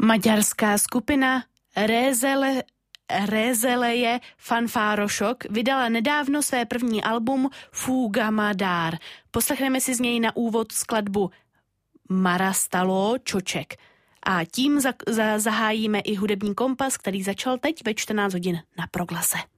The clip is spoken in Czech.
Maďarská skupina Rézeleje Fanfárošok vydala nedávno své první album Fúga Madár. Poslechneme si z něj na úvod skladbu Marasztaló Čoček. A tím zahájíme i hudební kompas, který začal teď ve 14 hodin na Proglase.